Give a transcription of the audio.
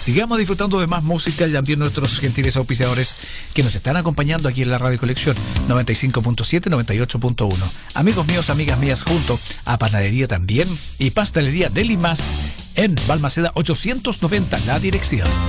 sigamos disfrutando de más música y también nuestros gentiles auspiciadores que nos están acompañando aquí en la Radio Colección 95.7, 98.1. Amigos míos, amigas mías, junto a Panadería también y Pastelería Deli Más en Balmaceda 890, la dirección.